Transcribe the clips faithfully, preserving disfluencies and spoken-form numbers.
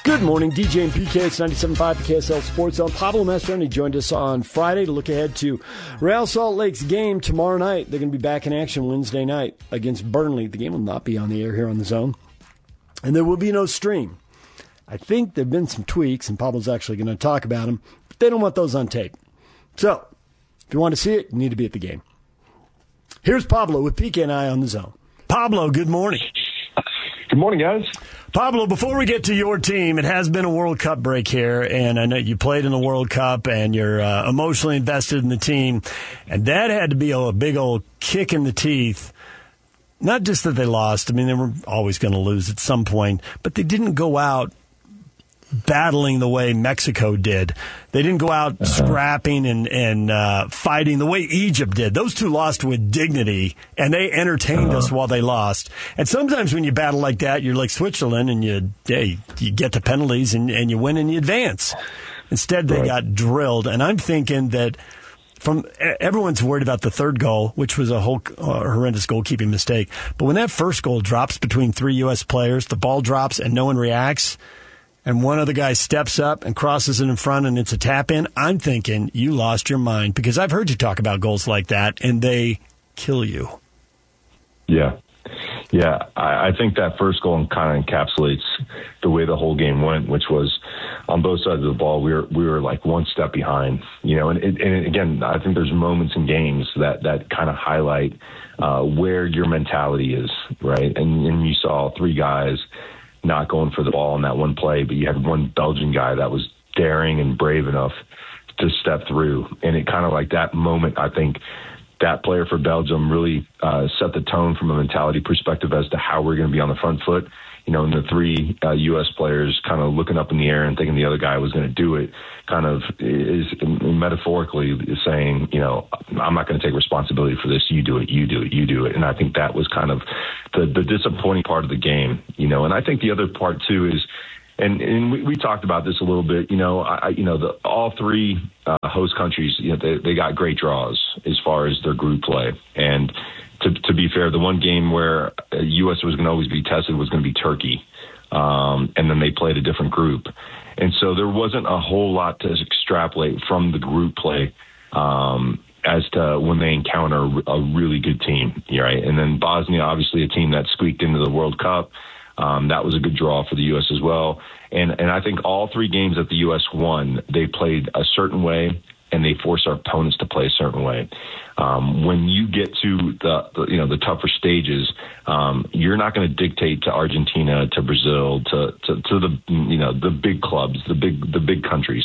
Good morning, D J and P K. It's ninety-seven point five K S L Sports Zone. Pablo Mastroeni joined us on Friday to look ahead to Real Salt Lake's game tomorrow night. They're going to be back in action Wednesday night against Burnley. The game will not be on the air here on the Zone. And there will be no stream. I think there have been some tweaks, and Pablo's actually going to talk about them, but they don't want those on tape. So, if you want to see it, you need to be at the game. Here's Pablo with P K and I on the Zone. Pablo, good morning. Good morning, guys. Pablo, before we get to your team, it has been a World Cup break here, and I know you played in the World Cup, and you're uh, emotionally invested in the team, and that had to be a, a big old kick in the teeth. Not just that they lost. I mean, they were always going to lose at some point, but they didn't go out battling the way Mexico did. They didn't go out uh-huh. scrapping and, and uh, fighting the way Egypt did. Those two lost with dignity, and they entertained uh-huh. us while they lost. And sometimes when you battle like that, you're like Switzerland, and you hey, you get the penalties, and, and you win and you advance. Instead, they right. got drilled. And I'm thinking that from everyone's worried about the third goal, which was a whole uh, horrendous goalkeeping mistake. But when that first goal drops between three U S players, the ball drops and no one reacts, and one other guy steps up and crosses it in front and it's a tap-in, I'm thinking you lost your mind, because I've heard you talk about goals like that, and they kill you. Yeah. Yeah, I, I think that first goal kind of encapsulates the way the whole game went, which was on both sides of the ball, we were we were like one step behind, you know. And, and again, I think there's moments in games that, that kind of highlight uh, where your mentality is, right? And, and you saw three guys not going for the ball in that one play, but you had one Belgian guy that was daring and brave enough to step through. And it kind of like that moment, I think that player for Belgium really uh, set the tone from a mentality perspective as to how we're going to be on the front foot. You know, and the three uh, U S players kind of looking up in the air and thinking the other guy was going to do it kind of is metaphorically saying, you know, I'm not going to take responsibility for this. You do it, you do it, you do it. And I think that was kind of the, the disappointing part of the game, you know. And I think the other part, too, is, and, and we, we talked about this a little bit, you know, I, you know, the, all three uh, host countries, you know, they, they got great draws as far as their group play. And To, to be fair, the one game where U S was going to always be tested was going to be Turkey, um, and then they played a different group. And so there wasn't a whole lot to extrapolate from the group play um, as to when they encounter a really good team, right? And then Bosnia, obviously a team that squeaked into the World Cup. Um, that was a good draw for the U S as well. And, and I think all three games that the U S won, they played a certain way, and they force our opponents to play a certain way. Um, when you get to the, the you know the tougher stages, um, you're not going to dictate to Argentina, to Brazil, to, to to the you know the big clubs, the big the big countries.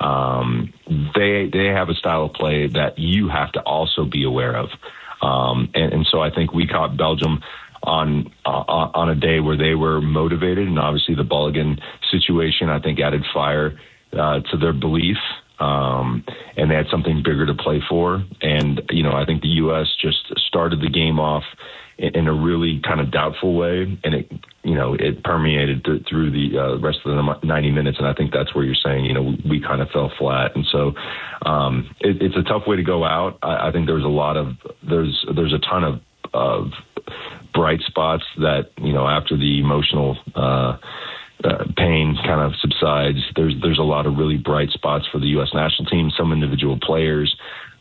Um, they they have a style of play that you have to also be aware of, um, and, and so I think we caught Belgium on uh, on a day where they were motivated, and obviously the Balogun situation I think added fire uh, to their belief. Um, and they had something bigger to play for. And, you know, I think the U S just started the game off in, in a really kind of doubtful way. And it, you know, it permeated th- through the uh, rest of the ninety minutes. And I think that's where you're saying, you know, we, we kind of fell flat. And so um, it, it's a tough way to go out. I, I think there's a lot of, there's, there's a ton of, of bright spots that, you know, after the emotional, uh, Uh, pain kind of subsides. There's there's a lot of really bright spots for the U S national team, some individual players,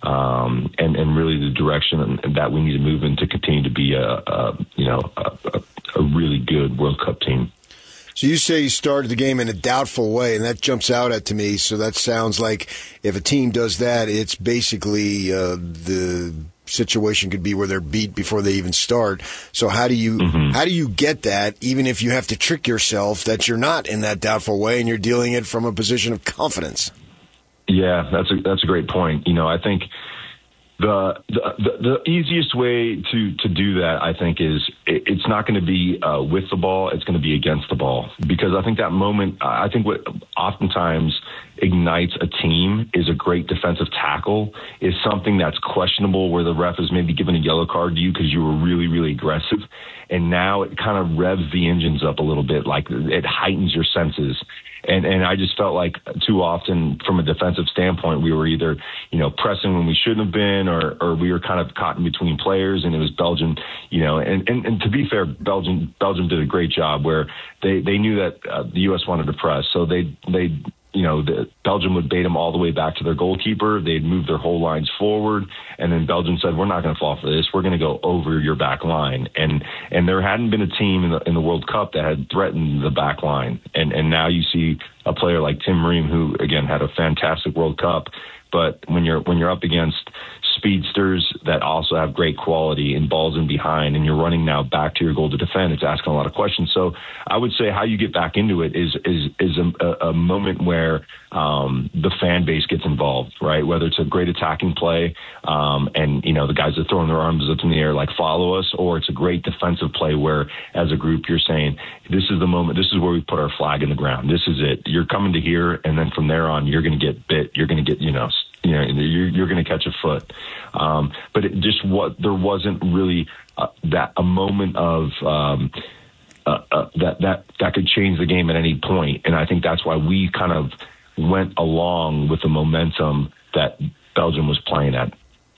um, and and really the direction that we need to move in to continue to be a, a you know a, a really good World Cup team. So you say you started the game in a doubtful way, and that jumps out at to me. So that sounds like if a team does that, it's basically uh, the situation could be where they're beat before they even start. So how do you mm-hmm. how do you get that, even if you have to trick yourself that you're not in that doubtful way and you're dealing it from a position of confidence? Yeah, that's a that's a great point. You know, I think the the, the easiest way to, to do that, I think, is it, it's not going to be uh, with the ball. It's going to be against the ball, because I think that moment, I think what oftentimes ignites a team is a great defensive tackle, is something that's questionable where the ref is maybe giving a yellow card to you because you were really, really aggressive. And now it kind of revs the engines up a little bit, like it heightens your senses. And and I just felt like too often from a defensive standpoint, we were either, you know, pressing when we shouldn't have been, in, or, or we were kind of caught in between players, and it was Belgium, you know, and, and, and to be fair, Belgium Belgium did a great job where they, they knew that uh, the U S wanted to press, so they they you know the, Belgium would bait them all the way back to their goalkeeper. They'd move their whole lines forward, and then Belgium said, "We're not going to fall for this. We're going to go over your back line." And and there hadn't been a team in the in the World Cup that had threatened the back line, and and now you see a player like Tim Ream, who again had a fantastic World Cup. But when you're when you're up against speedsters that also have great quality and balls in behind, and you're running now back to your goal to defend, it's asking a lot of questions. So I would say how you get back into it is is is a, a moment where um, the fan base gets involved, right? Whether it's a great attacking play, um, and you know the guys are throwing their arms up in the air like follow us, or it's a great defensive play where, as a group, you're saying this is the moment, this is where we put our flag in the ground. This is it. You're coming to here, and then from there on, you're going to get bit. You're going to get you know. You know, you're, you're going to catch a foot. Um, but it just what there wasn't really uh, that a moment of um, uh, uh, that that that could change the game at any point. And I think that's why we kind of went along with the momentum that Belgium was playing at.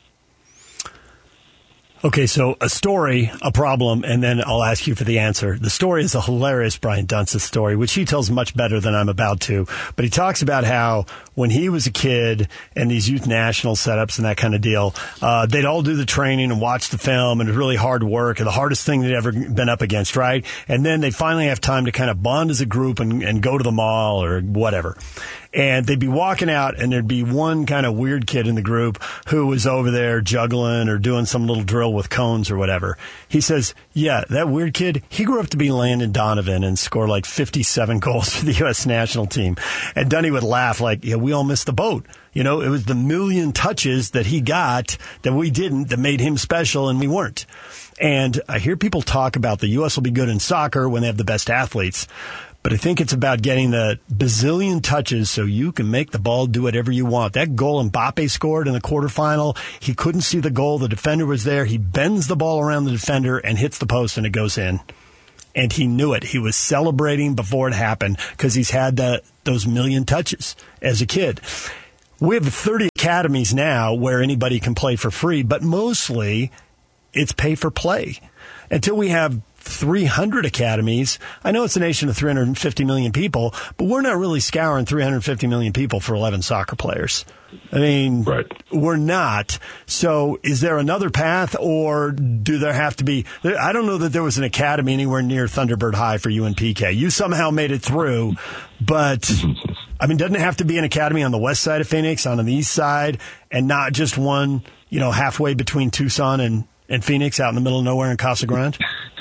Okay, so a story, a problem, and then I'll ask you for the answer. The story is a hilarious Brian Dunseth story, which he tells much better than I'm about to. But he talks about how when he was a kid and these youth national setups and that kind of deal, uh, they'd all do the training and watch the film, and it was really hard work, and the hardest thing they'd ever been up against, right? And then they finally have time to kind of bond as a group and, and go to the mall or whatever. And they'd be walking out, and there'd be one kind of weird kid in the group who was over there juggling or doing some little drill with cones or whatever. He says, yeah, that weird kid, he grew up to be Landon Donovan and score like fifty-seven goals for the U S national team. And Dunny would laugh like, yeah, we all missed the boat. You know, it was the million touches that he got that we didn't that made him special, and we weren't. And I hear people talk about the U S will be good in soccer when they have the best athletes. But I think it's about getting the bazillion touches so you can make the ball do whatever you want. That goal Mbappe scored in the quarterfinal, he couldn't see the goal. The defender was there. He bends the ball around the defender and hits the post, and it goes in. And he knew it. He was celebrating before it happened because he's had that, those million touches as a kid. We have thirty academies now where anybody can play for free, but mostly it's pay for play. Until we have three hundred academies. I know it's a nation of three hundred fifty million people, but we're not really scouring three hundred fifty million people for eleven soccer players. I mean, right. We're not. So is there another path, or do there have to be? I don't know that there was an academy anywhere near Thunderbird High for you and P K. You somehow made it through, but I mean, doesn't it have to be an academy on the west side of Phoenix, on the east side, and not just one, you know, halfway between Tucson and, and Phoenix out in the middle of nowhere in Casa Grande?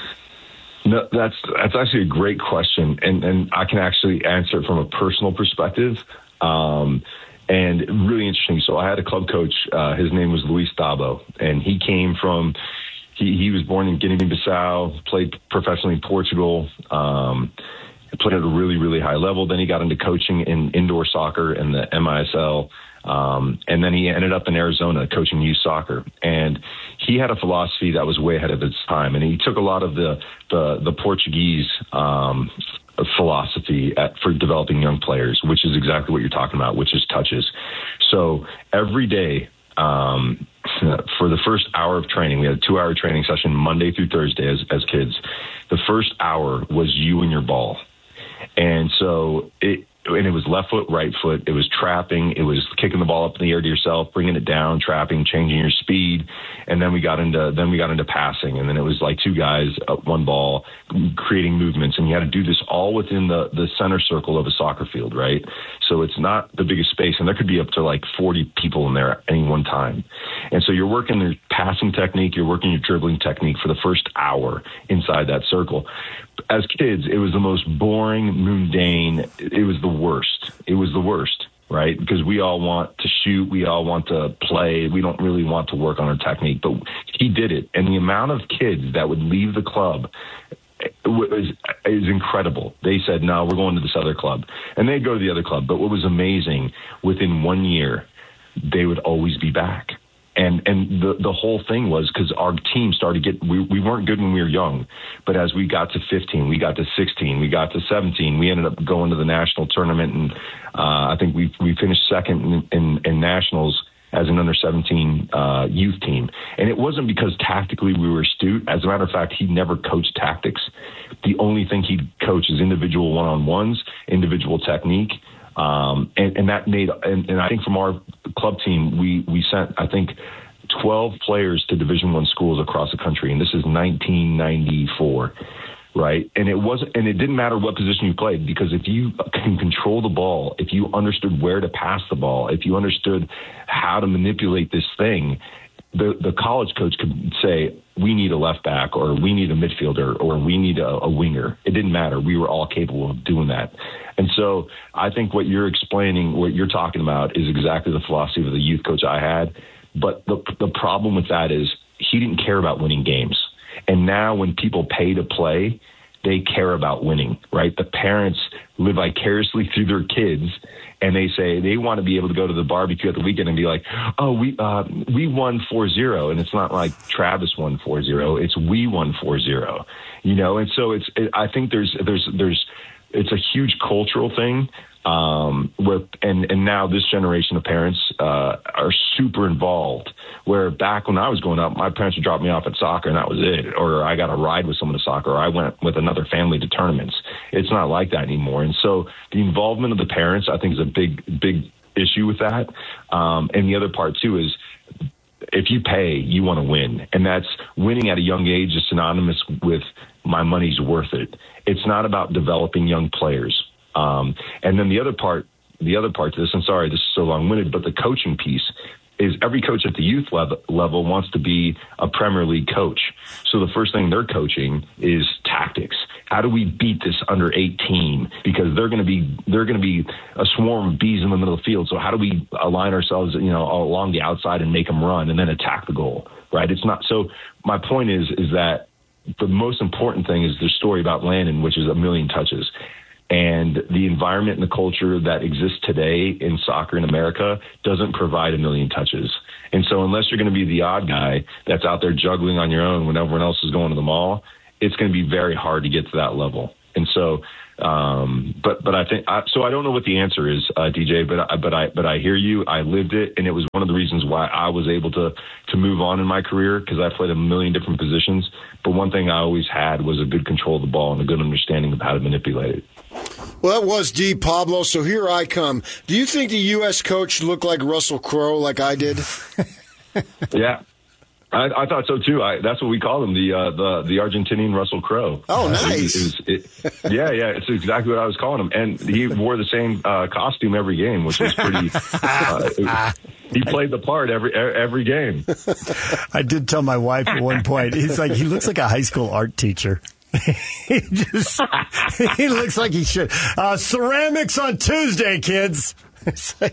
No, that's that's actually a great question, and and I can actually answer it from a personal perspective, um, and really interesting. So I had a club coach. Uh, his name was Luis Dabo, and he came from. He he was born in Guinea-Bissau, played professionally in Portugal, um, played at a really really high level. Then he got into coaching in indoor soccer in the M I S L. Um, and then he ended up in Arizona coaching youth soccer, and he had a philosophy that was way ahead of its time. And he took a lot of the, the, the Portuguese, um, philosophy at, for developing young players, which is exactly what you're talking about, which is touches. So every day, um, for the first hour of training, we had a two hour training session Monday through Thursday as, as kids. The first hour was you and your ball. And so it, and it was left foot, right foot. It was trapping. It was kicking the ball up in the air to yourself, bringing it down, trapping, changing your speed. And then we got into, then we got into passing. And then it was like two guys, up one ball, creating movements. And you had to do this all within the, the center circle of a soccer field, right? So it's not the biggest space. And there could be up to like forty people in there at any one time. And so you're working your passing technique, you're working your dribbling technique for the first hour inside that circle. As kids, it was the most boring, mundane. It was the worst. It was the worst, right? Because we all want to shoot. We all want to play. We don't really want to work on our technique. But he did it. And the amount of kids that would leave the club was, is incredible. They said, no, we're going to this other club. And they'd go to the other club. But what was amazing, within one year, they would always be back. And and the, the whole thing was because our team started to get, we, we weren't good when we were young, but as we got to fifteen, we got to sixteen, we got to seventeen, we ended up going to the national tournament, and uh, I think we we finished second in, in, in nationals as an under seventeen uh, youth team. And it wasn't because tactically we were astute. As a matter of fact, he never coached tactics. The only thing he'd coach is individual one-on-ones, individual technique. Um, and, and that made, and, and I think from our club team, we, we sent, I think, twelve players to Division One schools across the country. And this is nineteen ninety-four. Right. And it wasn't, and it didn't matter what position you played, because if you can control the ball, if you understood where to pass the ball, if you understood how to manipulate this thing, the, the college coach could say, we need a left back, or we need a midfielder, or we need a, a winger. It didn't matter. We were all capable of doing that. And so I think what you're explaining, what you're talking about, is exactly the philosophy of the youth coach I had. But the the problem with that is he didn't care about winning games. And now when people pay to play, they care about winning, right? The parents live vicariously through their kids, and they say they want to be able to go to the barbecue at the weekend and be like, oh, we uh, we won four zero. And it's not like Travis won four zero. It's we won four zero, you know? And so it's, it, I think there's, there's, there's, it's a huge cultural thing. Um, where, and, and now this generation of parents uh, are super involved, where back when I was growing up, my parents would drop me off at soccer and that was it. Or I got a ride with someone to soccer, or I went with another family to tournaments. It's not like that anymore. And so the involvement of the parents, I think, is a big, big issue with that. Um, and the other part too is, if you pay, you want to win. And that's winning at a young age is synonymous with my money's worth it. It's not about developing young players. Um, and then the other part, the other part to this, I'm sorry, this is so long-winded, but the coaching piece is every coach at the youth level, level wants to be a Premier League coach. So the first thing they're coaching is tactics. How do we beat this under eighteen? Because they're going to be, they're going to be a swarm of bees in the middle of the field. So how do we align ourselves, you know, along the outside and make them run and then attack the goal, right? It's not, so my point is, is that the most important thing is the story about Landon, which is a million touches. And the environment and the culture that exists today in soccer in America doesn't provide a million touches. And so unless you're going to be the odd guy that's out there juggling on your own when everyone else is going to the mall, it's going to be very hard to get to that level. And so, um, but but I think I, so. I don't know what the answer is, uh, D J. But I, but I but I hear you. I lived it, and it was one of the reasons why I was able to to move on in my career, because I played a million different positions. But one thing I always had was a good control of the ball and a good understanding of how to manipulate it. Well, that was D. Pablo. So here I come. Do you think the U S coach looked like Russell Crowe, like I did? Yeah. I, I thought so too. I, that's what we call him, the uh, the the Argentinian Russell Crowe. Oh, nice. Uh, it, it, it, yeah, yeah, it's exactly what I was calling him, and he wore the same uh, costume every game, which was pretty. Uh, it, he played the part every every game. I did tell my wife at one point, he's like, he looks like a high school art teacher. he just he looks like he should. Uh, ceramics on Tuesday, kids. Like,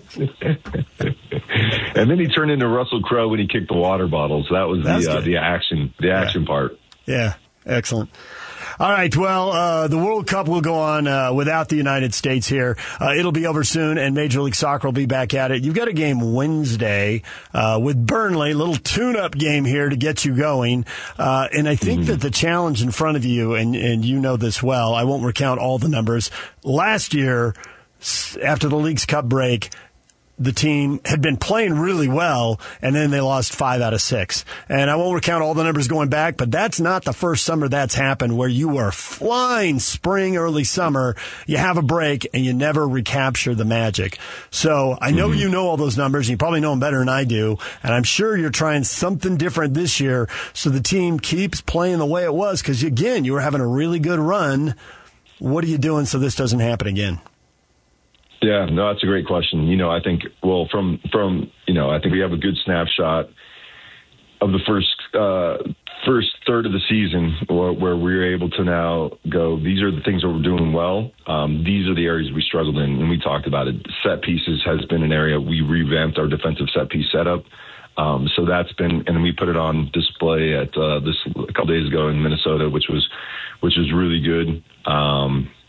and then he turned into Russell Crowe when he kicked the water bottles. That was the uh, the action, the action yeah. part. Yeah, excellent. All right, well, uh, the World Cup will go on uh, without the United States here. Uh, it'll be over soon, and Major League Soccer will be back at it. You've got a game Wednesday uh, with Burnley, little tune-up game here to get you going. Uh, and I think mm-hmm. that the challenge in front of you, and, and you know this well, I won't recount all the numbers. Last year, after the League's Cup break, the team had been playing really well, and then they lost five out of six. And I won't recount all the numbers going back, but that's not the first summer that's happened where you are flying spring, early summer, you have a break, and you never recapture the magic. So I know mm-hmm. you know all those numbers, and you probably know them better than I do, and I'm sure you're trying something different this year so the team keeps playing the way it was, because, again, you were having a really good run. What are you doing so this doesn't happen again? Yeah, no, that's a great question. You know, I think, well, from, from you know, I think we have a good snapshot of the first uh, first third of the season where, where we're able to now go, these are the things that we're doing well. Um, these are the areas we struggled in, and we talked about it. Set pieces has been an area. We revamped our defensive set piece setup. Um, so that's been, and we put it on display at uh, this a couple days ago in Minnesota, which was, which was really good. Um,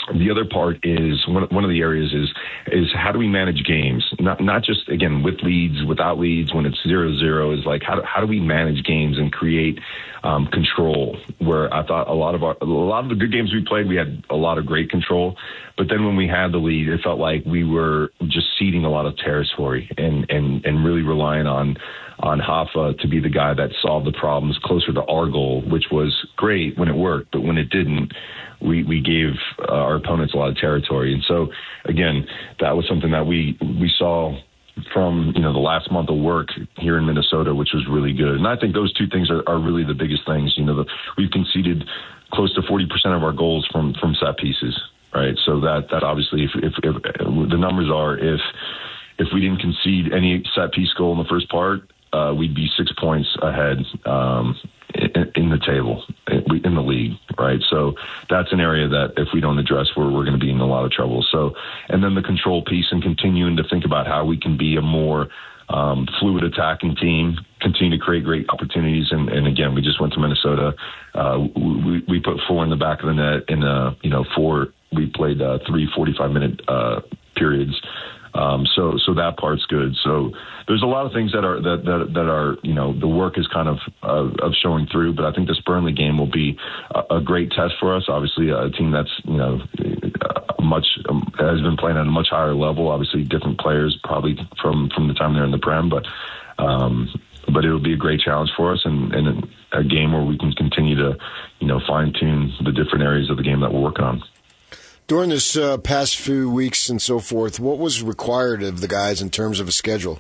the other part is one, one of the areas is is how do we manage games? Not not just, again, with leads, without leads, when it's zero zero, is like how do, how do we manage games and create um, control? Where I thought a lot of our, a lot of the good games we played, we had a lot of great control. But then when we had the lead, it felt like we were just ceding a lot of territory and and, and really relying on on Hoffa to be the guy that solved the problems closer to our goal, which was great when it worked, but when it didn't, we, we gave uh, our opponents a lot of territory. And so, again, that was something that we, we saw from, you know, the last month of work here in Minnesota, which was really good. And I think those two things are, are really the biggest things. You know, the, we've conceded close to forty percent of our goals from, from set pieces, right? So that, that obviously, if, if, if the numbers are, if, if we didn't concede any set piece goal in the first part, Uh, we'd be six points ahead um, in, in the table, in the league, right? So that's an area that if we don't address, we're, we're going to be in a lot of trouble. So, and then the control piece and continuing to think about how we can be a more um, fluid attacking team, continue to create great opportunities. And, and again, we just went to Minnesota. Uh, we, we put four in the back of the net in, uh, you know, four, we played uh, three forty-five minute uh, periods. Um, so, so that part's good. So there's a lot of things that are, that, that, that are, you know, the work is kind of, uh, of showing through, but I think this Burnley game will be a, a great test for us. Obviously a team that's, you know, much, um, has been playing at a much higher level, obviously different players probably from, from the time they're in the Prem, but, um, but it'll be a great challenge for us and, and a game where we can continue to, you know, fine tune the different areas of the game that we're working on. During this uh, past few weeks and so forth, what was required of the guys in terms of a schedule?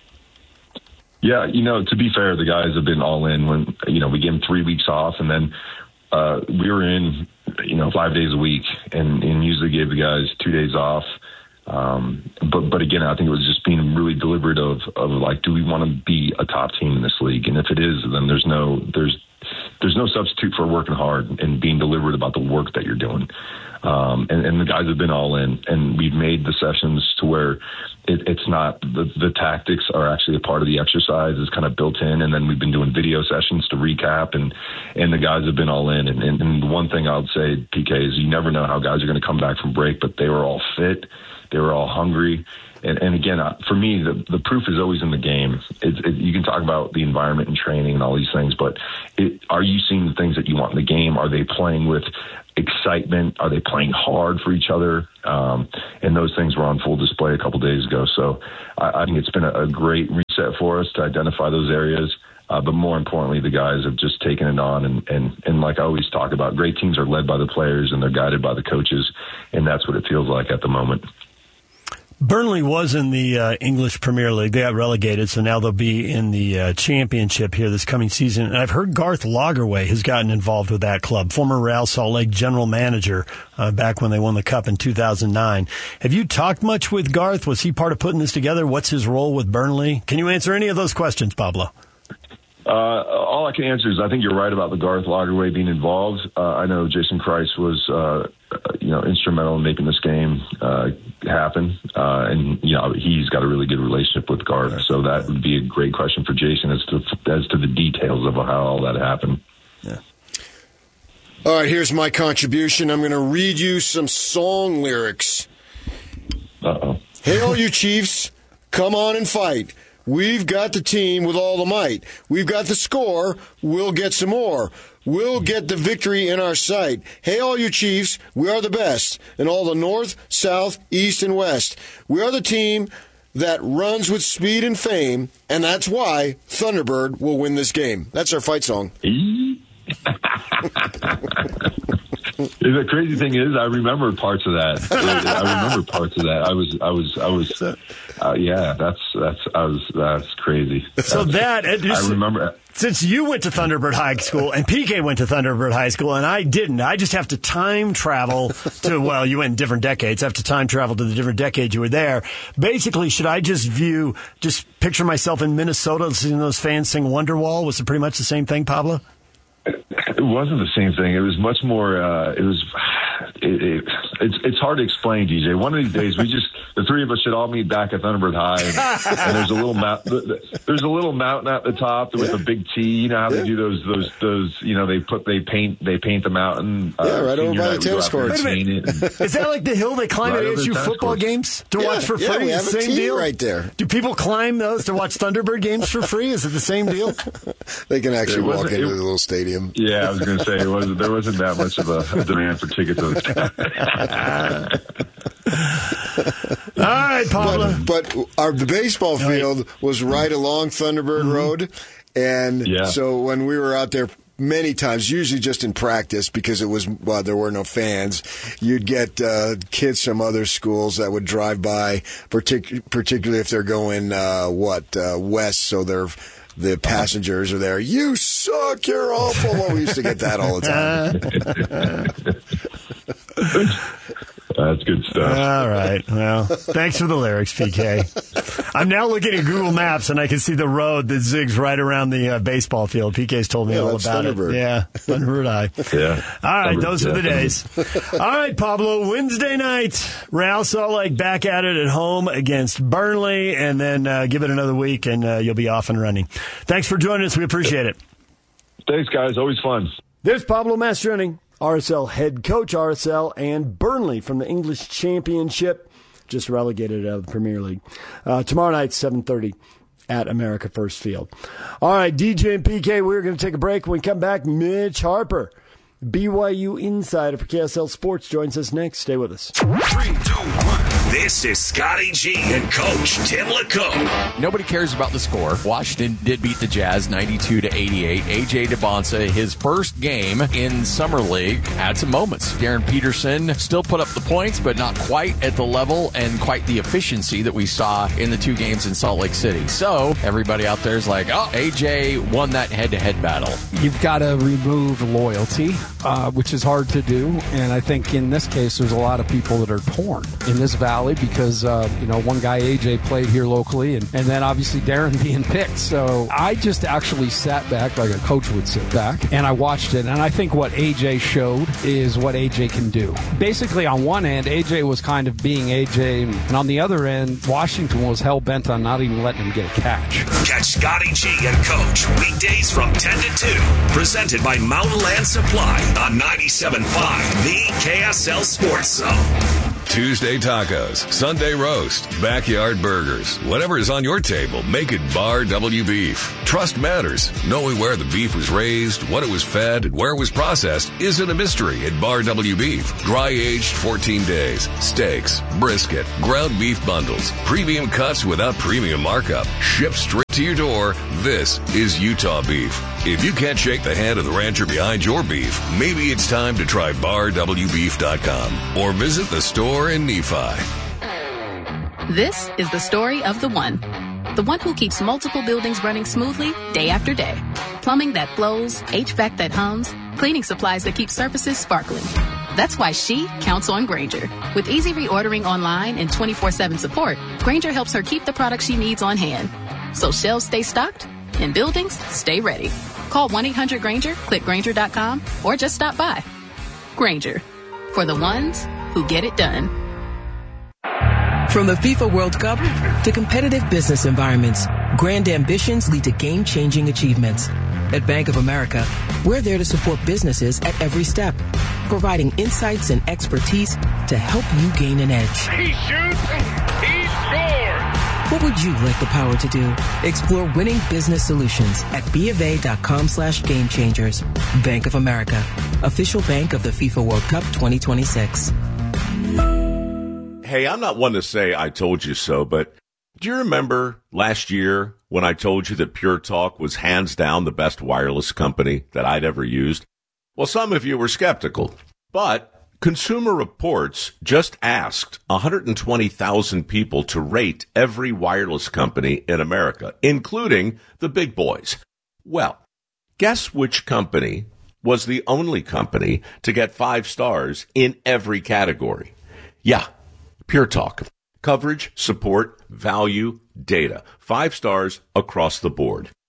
Yeah, you know, to be fair, the guys have been all in. When, you know, we gave them three weeks off, and then uh, we were in, you know, five days a week, and, and usually gave the guys two days off. Um, but but again, I think it was just being really deliberate of of like, do we want to be a top team in this league? And if it is, then there's no there's there's no substitute for working hard and being deliberate about the work that you're doing. Um, and, and the guys have been all in, and we've made the sessions to where it, it's not the, the tactics are actually a part of the exercise. It's kind of built in, and then we've been doing video sessions to recap, and and the guys have been all in. And, and, and the one thing I would say, P K, is you never know how guys are going to come back from break, but they were all fit, they were all hungry. And, and again, uh, for me, the, the proof is always in the game. It, it, you can talk about the environment and training and all these things, but it, are you seeing the things that you want in the game? Are they playing with excitement? Are they playing hard for each other? Um, and those things were on full display a couple days ago. So I, I think it's been a, a great reset for us to identify those areas. Uh, but more importantly, the guys have just taken it on. And, and, and like I always talk about, great teams are led by the players and they're guided by the coaches. And that's what it feels like at the moment. Burnley was in the uh, English Premier League. They got relegated, so now they'll be in the uh, championship here this coming season. And I've heard Garth Lagerwey has gotten involved with that club, former Real Salt Lake general manager uh, back when they won the Cup in two thousand nine. Have you talked much with Garth? Was he part of putting this together? What's his role with Burnley? Can you answer any of those questions, Pablo? Uh, all I can answer is I think you're right about the Garth Lagerwey being involved. Uh, I know Jason Kreis was, uh, you know, instrumental in making this game uh, happen. Uh, and, you know, he's got a really good relationship with Garth. So that would be a great question for Jason as to, as to the details of how all that happened. Yeah. All right, here's my contribution. I'm going to read you some song lyrics. Uh-oh. Hey, all you Chiefs, come on and fight. We've got the team with all the might. We've got the score. We'll get some more. We'll get the victory in our sight. Hey, all you Chiefs, we are the best in all the north, south, east, and west. We are the team that runs with speed and fame, and that's why Thunderbird will win this game. That's our fight song. The crazy thing is, I remember parts of that. I remember parts of that. I was, I was, I was. Uh, yeah, that's that's I was that's crazy. So that I remember. Since you went to Thunderbird High School and P K went to Thunderbird High School and I didn't, I just have to time travel to, well, you went in different decades. I have to time travel to the different decades you were there. Basically, should I just view, just picture myself in Minnesota listening to those fans sing Wonderwall? Was it pretty much the same thing, Pablo? It wasn't the same thing. It was much more, uh, it was, it, it, It's it's hard to explain, D J. One of these days, we just the three of us should all meet back at Thunderbird High, and, and there's a little mount, there's a little mountain at the top with yeah. a big T. You know how yeah. they do those those those. You know they put they paint they paint the mountain. Yeah, uh, right over by the tennis courts. Is that like the hill they climb right at A S U football courts. Games to yeah, watch for free? Yeah, we have same a deal right there. Do people climb those to watch Thunderbird games for free? Is it the same deal? They can actually walk into it, the little stadium. Yeah, I was going to say it wasn't. There wasn't that much of a, a demand for tickets. All right, Pablo. But, but our the baseball field was right along Thunderbird mm-hmm. Road, and yeah. so when we were out there many times, usually just in practice because it was well, there were no fans, you'd get uh, kids from other schools that would drive by, partic- particularly if they're going uh, what uh, west, so they're. The passengers are there. You suck. You're awful. Well, we used to get that all the time. That's good stuff. All right. Well, thanks for the lyrics, P K. I'm now looking at Google Maps, and I can see the road that zigs right around the uh, baseball field. P K's told me yeah, all about Thunderbird. it. Yeah, Thunderbird High. Yeah. All right, those are the days. All right, Pablo, Wednesday night, Real Salt Lake back at it at home against Burnley, and then uh, give it another week, and uh, you'll be off and running. Thanks for joining us. We appreciate it. Thanks, guys. Always fun. There's Pablo Mastroeni, R S L head coach, R S L, and Burnley from the English Championship, just relegated out of the Premier League. Uh, tomorrow night, seven thirty at America First Field. All right, D J and P K, we're going to take a break. When we come back, Mitch Harper, B Y U insider for K S L Sports, joins us next. Stay with us. Three, two, one. This is Scotty G and Coach Tim LeComb. Nobody cares about the score. Washington did beat the Jazz ninety-two to eighty-eight. A J DeBonsa, his first game in Summer League, had some moments. Darren Peterson still put up the points, but not quite at the level and quite the efficiency that we saw in the two games in Salt Lake City. So everybody out there is like, oh, A J won that head-to-head battle. You've got to remove loyalty, uh, which is hard to do. And I think in this case, there's a lot of people that are torn in this valley because, uh, you know, one guy, A J, played here locally, and, and then obviously Darren being picked. So I just actually sat back like a coach would sit back, and I watched it. And I think what A J showed is what A J can do. Basically, on one end, A J was kind of being A J, and on the other end, Washington was hell-bent on not even letting him get a catch. Catch Scotty G and Coach weekdays from ten to two. Presented by Mountain Land Supply on ninety-seven point five, the K S L Sports Zone. Tuesday tacos, Sunday roast, backyard burgers. Whatever is on your table, make it Bar W Beef. Trust matters. Knowing where the beef was raised, what it was fed, and where it was processed isn't a mystery at Bar W Beef. Dry-aged fourteen days. Steaks, brisket, ground beef bundles, premium cuts without premium markup. Shipped straight to your door. This is Utah beef. If you can't shake the hand of the rancher behind your beef, maybe it's time to try bar w beef dot com or visit the store in Nephi. This is the story of the one. The one who keeps multiple buildings running smoothly day after day. Plumbing that flows, H V A C that hums, cleaning supplies that keep surfaces sparkling. That's why she counts on Grainger. With easy reordering online and twenty-four seven support, Grainger helps her keep the products she needs on hand. So shelves stay stocked and buildings stay ready. Call one eight hundred Grainger, click Grainger dot com, or just stop by. Grainger, for the ones who get it done. From the FIFA World Cup to competitive business environments, grand ambitions lead to game-changing achievements. At Bank of America, we're there to support businesses at every step, providing insights and expertise to help you gain an edge. He shoots, he scores! What would you like the power to do? Explore winning business solutions at bofa.com slash game changers. Bank of America, official bank of the FIFA World Cup twenty twenty-six. Hey, I'm not one to say I told you so, but do you remember last year when I told you that Pure Talk was hands down the best wireless company that I'd ever used? Well, some of you were skeptical, but Consumer Reports just asked one hundred twenty thousand people to rate every wireless company in America, including the big boys. Well, guess which company was the only company to get five stars in every category? Yeah, Pure Talk. Coverage, support, value, data. Five stars across the board.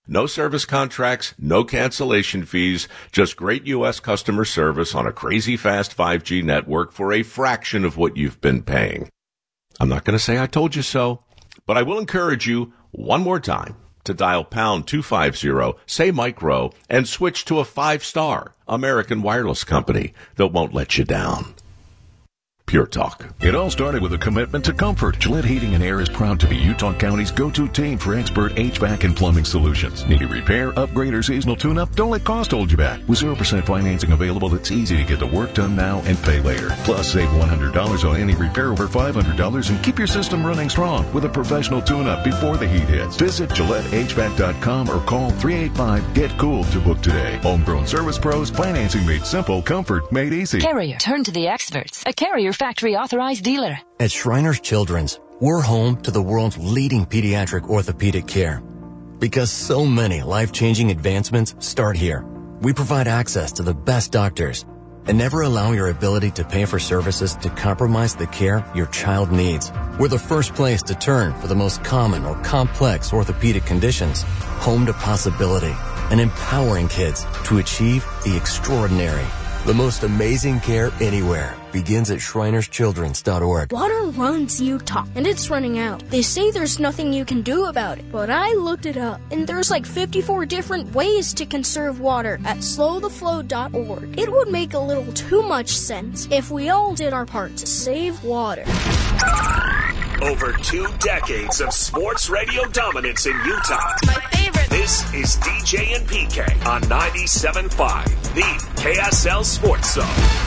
No service contracts, no cancellation fees, just great U S customer service on a crazy fast five G network for a fraction of what you've been paying. I'm not going to say I told you so, but I will encourage you one more time to dial pound two fifty, say Micro, and switch to a five-star American wireless company that won't let you down. Pure Talk. It all started with a commitment to comfort. Gillette Heating and Air is proud to be Utah County's go-to team for expert H V A C and plumbing solutions. Need a repair, upgrade, or seasonal tune-up? Don't let cost hold you back. With zero percent financing available, it's easy to get the work done now and pay later. Plus, save one hundred dollars on any repair over five hundred dollars and keep your system running strong with a professional tune-up before the heat hits. Visit Gillette H V A C dot com or call three eight five, get cool to book today. Homegrown service pros, financing made simple, comfort made easy. Carrier, turn to the experts. A Carrier factory authorized dealer. At Shriners Children's, we're home to the world's leading pediatric orthopedic care. Because so many life-changing advancements start here. We provide access to the best doctors and never allow your ability to pay for services to compromise the care your child needs. We're the first place to turn for the most common or complex orthopedic conditions. Home to possibility and empowering kids to achieve the extraordinary. The most amazing care anywhere begins at Shriners Children's dot org. Water runs Utah, and it's running out. They say there's nothing you can do about it, but I looked it up, and there's like fifty-four different ways to conserve water at slow the flow dot org. It would make a little too much sense if we all did our part to save water. Over two decades of sports radio dominance in Utah. My favorite. This is D J and P K on ninety-seven point five, the K S L Sports Zone.